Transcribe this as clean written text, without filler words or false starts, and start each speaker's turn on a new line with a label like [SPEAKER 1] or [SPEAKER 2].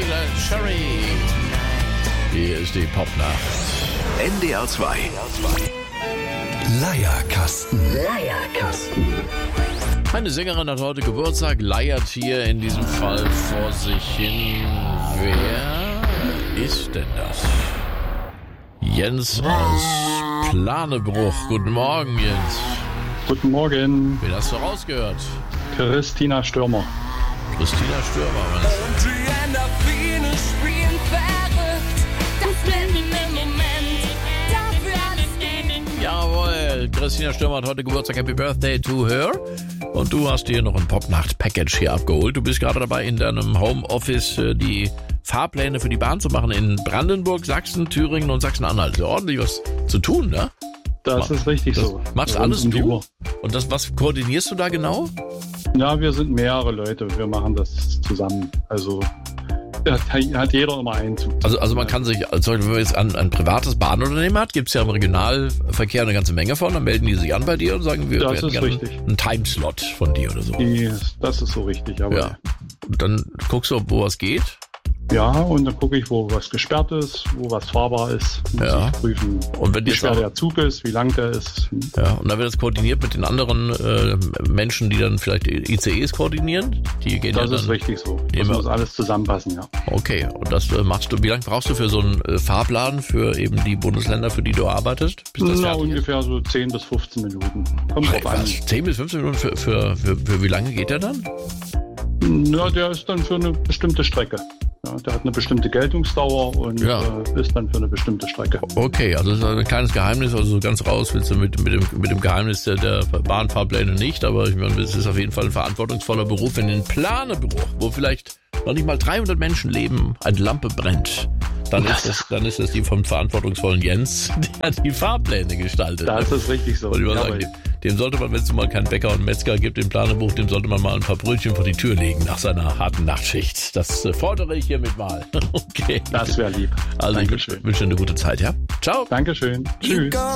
[SPEAKER 1] Sherry. Hier ist die Popnacht.
[SPEAKER 2] NDR 2.
[SPEAKER 3] Leierkasten.
[SPEAKER 1] Eine Sängerin hat heute Geburtstag, leiert hier in diesem Fall vor sich hin. Wer ist denn das? Jens aus Planebruch. Guten Morgen, Jens.
[SPEAKER 4] Guten Morgen,
[SPEAKER 1] Wen hast du rausgehört?
[SPEAKER 4] Christina Stürmer.
[SPEAKER 1] Christina Stürmer, meine Schwester.
[SPEAKER 5] Und die Endorphine spielen verrückt. Das blendende Moment, dafür alles geben.
[SPEAKER 1] Jawohl, Christina Stürmer hat heute Geburtstag. Happy Birthday to her. Und du hast dir noch ein Popnacht-Package hier abgeholt. Du bist gerade dabei, in deinem Homeoffice die Fahrpläne für die Bahn zu machen in Brandenburg, Sachsen, Thüringen und Sachsen-Anhalt. Ordentlich was zu tun, ne?
[SPEAKER 4] Das ist richtig
[SPEAKER 1] Das
[SPEAKER 4] so.
[SPEAKER 1] machst
[SPEAKER 4] Rund
[SPEAKER 1] alles
[SPEAKER 4] um die
[SPEAKER 1] du?
[SPEAKER 4] Uhr.
[SPEAKER 1] Und das, was koordinierst du da genau?
[SPEAKER 4] Ja, wir sind mehrere Leute. Wir machen das zusammen. Also da hat jeder immer einen Zug.
[SPEAKER 1] Also man kann sich, also wenn man jetzt ein privates Bahnunternehmen hat, gibt es ja im Regionalverkehr eine ganze Menge von, dann melden die sich an bei dir und sagen, wir
[SPEAKER 4] Das
[SPEAKER 1] hätten
[SPEAKER 4] ist
[SPEAKER 1] gerne
[SPEAKER 4] richtig.
[SPEAKER 1] einen Timeslot von dir oder so.
[SPEAKER 4] Das ist so richtig. Aber
[SPEAKER 1] Ja. Und dann guckst du, wo was geht.
[SPEAKER 4] ja, und dann gucke ich, wo was gesperrt ist, wo was fahrbar ist. Muss
[SPEAKER 1] Ja.
[SPEAKER 4] ich prüfen,
[SPEAKER 1] Und wenn
[SPEAKER 4] wie
[SPEAKER 1] jetzt
[SPEAKER 4] schwer
[SPEAKER 1] auch-
[SPEAKER 4] der Zug ist, wie lang der ist.
[SPEAKER 1] Ja, und dann wird das koordiniert mit den anderen Menschen, die dann vielleicht ICEs koordinieren. Die gehen
[SPEAKER 4] Das
[SPEAKER 1] ja
[SPEAKER 4] ist
[SPEAKER 1] dann.
[SPEAKER 4] richtig so. Das
[SPEAKER 1] immer-
[SPEAKER 4] muss alles zusammenpassen, ja.
[SPEAKER 1] Okay, und das machst du. Wie lange brauchst du für so einen Fahrplan für eben die Bundesländer, für die du arbeitest? Bis das
[SPEAKER 4] Na,
[SPEAKER 1] fertig ist?
[SPEAKER 4] ungefähr so 10 bis 15 Minuten. Kommt drauf an.
[SPEAKER 1] Was? 10 bis 15 Minuten für wie lange geht der dann?
[SPEAKER 4] Ja, der ist dann für eine bestimmte Strecke. Ja, der hat eine bestimmte Geltungsdauer und
[SPEAKER 1] Ja.
[SPEAKER 4] ist dann für eine bestimmte Strecke.
[SPEAKER 1] Okay, also das ist ein kleines Geheimnis, also so ganz raus willst du mit dem Geheimnis der Bahnfahrpläne nicht, aber ich meine, es ist auf jeden Fall ein verantwortungsvoller Beruf, wenn in Planebruch, wo vielleicht noch nicht mal 300 Menschen leben, eine Lampe brennt. Dann ist das die vom verantwortungsvollen Jens, der die Fahrpläne gestaltet.
[SPEAKER 4] Das ist richtig so.
[SPEAKER 1] Wollte ich mal
[SPEAKER 4] Jawohl.
[SPEAKER 1] sagen, dem sollte man, wenn es mal keinen Bäcker und Metzger gibt im Planebruch, dem sollte man mal ein paar Brötchen vor die Tür legen nach seiner harten Nachtschicht. Das fordere ich hiermit mal. Okay.
[SPEAKER 4] Das wäre lieb.
[SPEAKER 1] Also ich
[SPEAKER 4] Dankeschön.
[SPEAKER 1] wünsche dir eine gute Zeit, ja? Ciao.
[SPEAKER 4] Dankeschön. Tschüss.